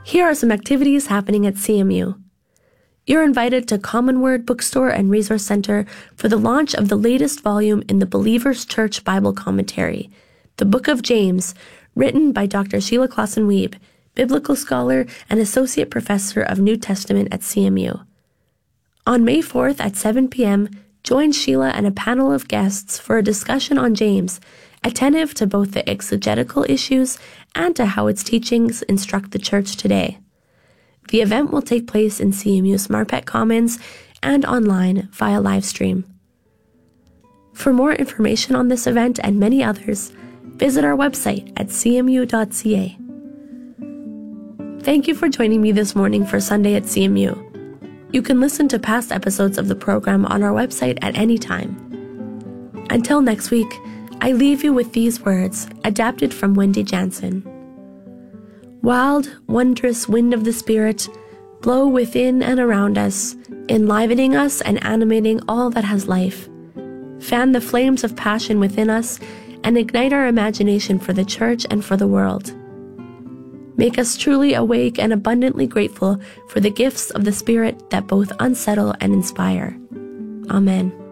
Here are some activities happening at CMU. You're invited to Common Word Bookstore and Resource Center for the launch of the latest volume in the Believers Church Bible Commentary, the Book of James, written by Dr. Sheila Clausen-Wiebe, biblical scholar and associate professor of New Testament at CMU. On May 4th at 7 p.m., join Sheila and a panel of guests for a discussion on James, attentive to both the exegetical issues and to how its teachings instruct the church today. The event will take place in CMU's Marpet Commons and online via live stream. For more information on this event and many others, visit our website at cmu.ca. Thank you for joining me this morning for Sunday at CMU. You can listen to past episodes of the program on our website at any time. Until next week, I leave you with these words, adapted from Wendy Jansen. Wild, wondrous wind of the Spirit, blow within and around us, enlivening us and animating all that has life. Fan the flames of passion within us and ignite our imagination for the church and for the world. Make us truly awake and abundantly grateful for the gifts of the Spirit that both unsettle and inspire. Amen.